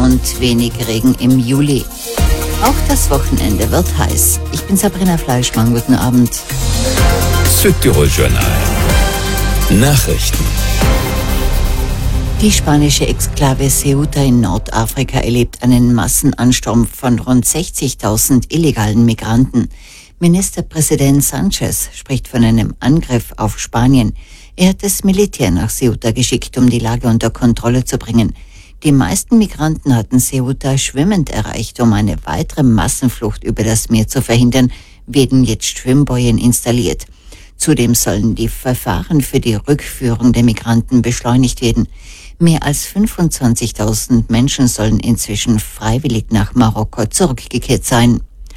und wenig Regen im Juli. Auch das Wochenende wird heiß. Ich bin Sabrina Fleischmann, guten Abend. Südtirol Journal. Nachrichten. Die spanische Exklave Ceuta in Nordafrika erlebt einen Massenansturm von rund 60.000 illegalen Migranten. Ministerpräsident Sanchez spricht von einem Angriff auf Spanien. Er hat das Militär nach Ceuta geschickt, um die Lage unter Kontrolle zu bringen. Die meisten Migranten hatten Ceuta schwimmend erreicht, um eine weitere Massenflucht über das Meer zu verhindern, werden jetzt Schwimmbojen installiert. Zudem sollen die Verfahren für die Rückführung der Migranten beschleunigt werden. Mehr als 25.000 Menschen sollen inzwischen freiwillig nach Marokko zurückgekehrt sein.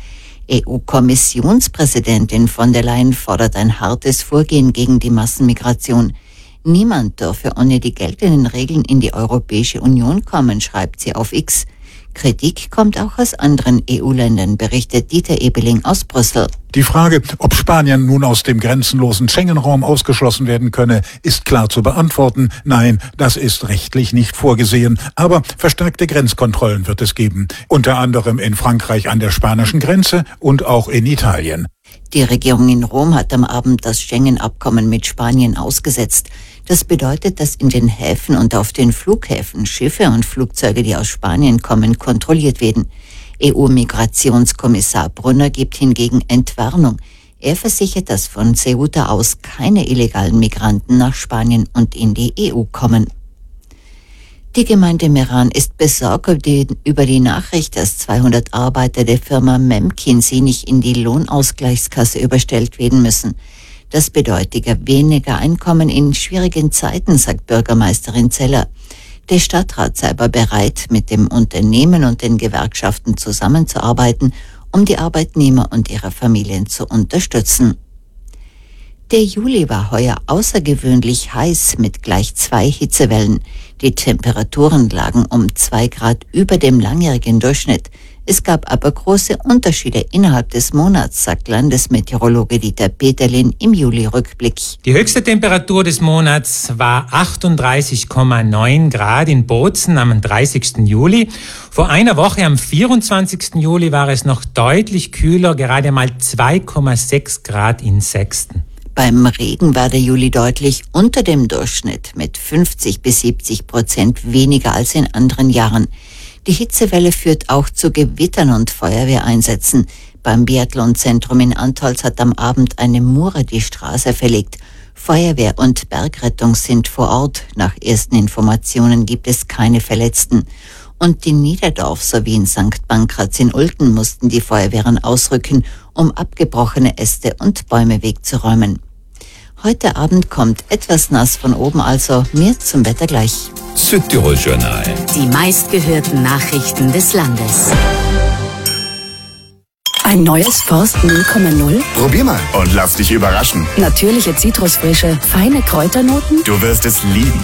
EU-Kommissionspräsidentin von der Leyen fordert ein hartes Vorgehen gegen die Massenmigration. Niemand dürfe ohne die geltenden Regeln in die Europäische Union kommen, schreibt sie auf X. Kritik kommt auch aus anderen EU-Ländern, berichtet Dieter Ebeling aus Brüssel. Die Frage, ob Spanien nun aus dem grenzenlosen Schengen-Raum ausgeschlossen werden könne, ist klar zu beantworten. Nein, das ist rechtlich nicht vorgesehen. Aber verstärkte Grenzkontrollen wird es geben. Unter anderem in Frankreich an der spanischen Grenze und auch in Italien. Die Regierung in Rom hat am Abend das Schengen-Abkommen mit Spanien ausgesetzt. Das bedeutet, dass in den Häfen und auf den Flughäfen Schiffe und Flugzeuge, die aus Spanien kommen, kontrolliert werden. EU-Migrationskommissar Brunner gibt hingegen Entwarnung. Er versichert, dass von Ceuta aus keine illegalen Migranten nach Spanien und in die EU kommen. Die Gemeinde Meran ist besorgt über die Nachricht, dass 200 Arbeiter der Firma McKinsey nicht in die Lohnausgleichskasse überstellt werden müssen. Das bedeutet weniger Einkommen in schwierigen Zeiten, sagt Bürgermeisterin Zeller. Der Stadtrat sei aber bereit, mit dem Unternehmen und den Gewerkschaften zusammenzuarbeiten, um die Arbeitnehmer und ihre Familien zu unterstützen. Der Juli war heuer außergewöhnlich heiß mit gleich 2 Hitzewellen. Die Temperaturen lagen um 2 Grad über dem langjährigen Durchschnitt. Es gab aber große Unterschiede innerhalb des Monats, sagt Landesmeteorologe Dieter Peterlin im Juli-Rückblick. Die höchste Temperatur des Monats war 38,9 Grad in Bozen am 30. Juli. Vor einer Woche am 24. Juli war es noch deutlich kühler, gerade mal 2,6 Grad in Sexten. Beim Regen war der Juli deutlich unter dem Durchschnitt mit 50-70% weniger als in anderen Jahren. Die Hitzewelle führt auch zu Gewittern und Feuerwehreinsätzen. Beim Biathlonzentrum in Antholz hat am Abend eine Mure die Straße verlegt. Feuerwehr und Bergrettung sind vor Ort. Nach ersten Informationen gibt es keine Verletzten. Und in Niederdorf sowie in St. Pankraz in Ulten mussten die Feuerwehren ausrücken, um abgebrochene Äste und Bäume wegzuräumen. Heute Abend kommt etwas nass von oben, also mehr zum Wetter gleich. Südtirol Journal. Die meistgehörten Nachrichten des Landes. Ein neues Forst 0,0? Probier mal und lass dich überraschen. Natürliche Zitrusfrische, feine Kräuternoten? Du wirst es lieben.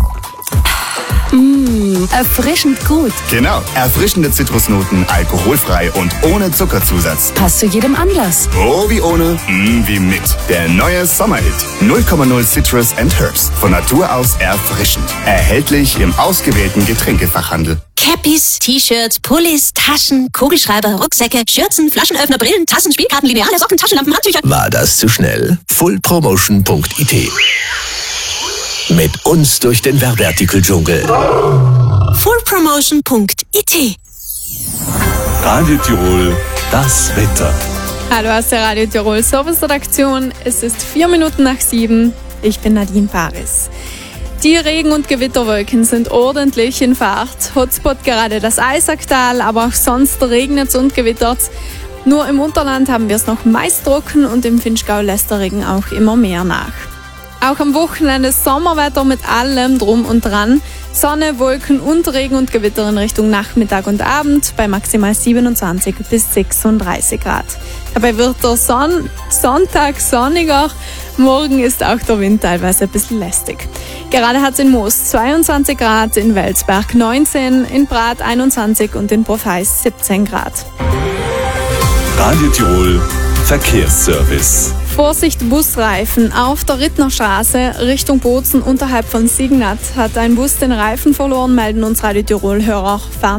Erfrischend gut. Genau, erfrischende Zitrusnoten, alkoholfrei und ohne Zuckerzusatz. Passt zu jedem Anlass. Oh, wie ohne, wie mit. Der neue Sommerhit. 0,0 Citrus and Herbs. Von Natur aus erfrischend. Erhältlich im ausgewählten Getränkefachhandel. Cappies, T-Shirts, Pullis, Taschen, Kugelschreiber, Rucksäcke, Schürzen, Flaschenöffner, Brillen, Tassen, Spielkarten, Lineale, Socken, Taschenlampen, Handtücher. War das zu schnell? Fullpromotion.it. Mit uns durch den Werbeartikeldschungel. Fullpromotion.it. Radio Tirol, das Wetter. Hallo aus der Radio Tirol Service-Redaktion. Es ist 7:04. Ich bin Nadine Paris. Die Regen- und Gewitterwolken sind ordentlich in Fahrt. Hotspot gerade das Eisacktal, aber auch sonst regnet und gewittert. Nur im Unterland haben wir es noch meist trocken und im Vinschgau lässt der Regen auch immer mehr nach. Auch am Wochenende Sommerwetter mit allem drum und dran. Sonne, Wolken und Regen und Gewitter in Richtung Nachmittag und Abend bei maximal 27 bis 36 Grad. Dabei wird der Sonntag sonniger. Morgen ist auch der Wind teilweise ein bisschen lästig. Gerade hat es in Moos 22 Grad, in Welsberg 19, in Prat 21 und in Profeis 17 Grad. Radio Tirol Verkehrsservice. Vorsicht, Busreifen. Auf der Rittnerstraße Richtung Bozen unterhalb von Signat hat ein Bus den Reifen verloren, melden uns Radio Tirol-Hörer.